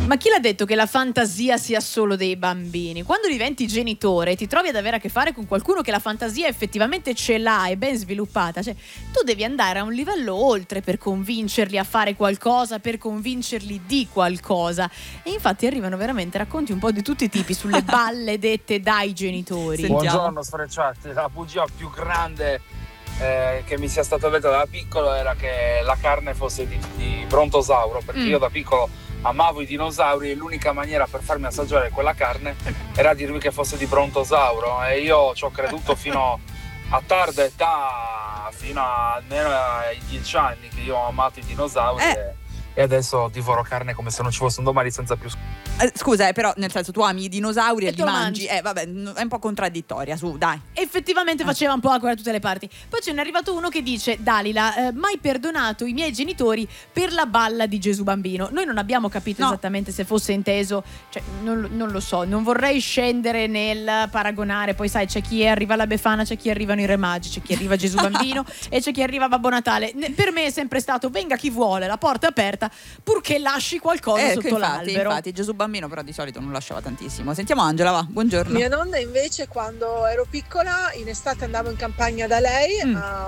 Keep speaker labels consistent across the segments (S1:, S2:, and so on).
S1: Ma chi l'ha detto che la fantasia sia solo dei bambini? Quando diventi genitore ti trovi ad avere a che fare con qualcuno che la fantasia effettivamente ce l'ha, è ben sviluppata, cioè tu devi andare a un livello oltre per convincerli a fare qualcosa, per convincerli di qualcosa, e infatti arrivano veramente racconti un po' di tutti i tipi sulle balle dette dai genitori.
S2: Sentiamo.
S3: Buongiorno sfrecciati, la bugia più grande che mi sia stata detta da piccolo era che la carne fosse di brontosauro, perché io da piccolo amavo i dinosauri e l'unica maniera per farmi assaggiare quella carne era dirmi che fosse di brontosauro, e io ci ho creduto fino a tarda età, fino a almeno ai 10 anni che io ho amato i dinosauri e adesso divoro carne come se non ci fosse un domani senza più
S2: Scusa, però nel senso tu ami i dinosauri e li
S1: tu lo
S2: mangi. Vabbè, è un po' contraddittoria, su, dai.
S1: Effettivamente faceva un po' acqua da tutte le parti. Poi ce n'è arrivato uno che dice: Dalila, mai perdonato i miei genitori per la balla di Gesù Bambino. Noi non abbiamo capito esattamente se fosse inteso, cioè non lo so, non vorrei scendere nel paragonare. Poi sai, c'è chi arriva alla Befana, c'è chi arrivano i Re Magi, c'è chi arriva Gesù Bambino e c'è chi arriva Babbo Natale. Per me è sempre stato: venga chi vuole, la porta è aperta, purché lasci qualcosa sotto l'albero.
S2: Infatti Gesù Bambino però di solito non lasciava tantissimo. Sentiamo Angela, va, buongiorno.
S4: Mia nonna invece, quando ero piccola, in estate andavo in campagna da lei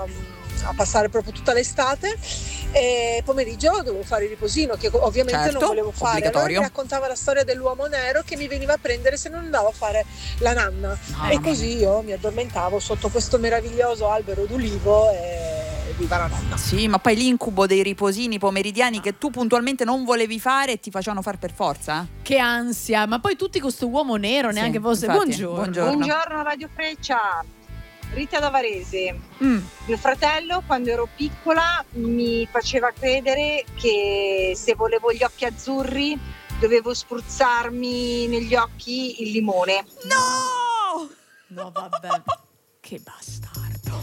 S4: a passare proprio tutta l'estate, e pomeriggio dovevo fare il riposino che ovviamente non volevo fare. Allora mi raccontava la storia dell'uomo nero che mi veniva a prendere se non andavo a fare la nanna, e così io mi addormentavo sotto questo meraviglioso albero d'ulivo e viva la nonna.
S2: Sì, ma poi l'incubo dei riposini pomeridiani che tu puntualmente non volevi fare e ti facevano far per forza.
S1: Che ansia, ma poi tutti con sto uomo nero, neanche fosse.
S2: Infatti,
S5: buongiorno Radio Freccia, Rita da Varese. Mio fratello, quando ero piccola, mi faceva credere che se volevo gli occhi azzurri dovevo spruzzarmi negli occhi il limone.
S2: No!
S1: No, vabbè, che bastardo.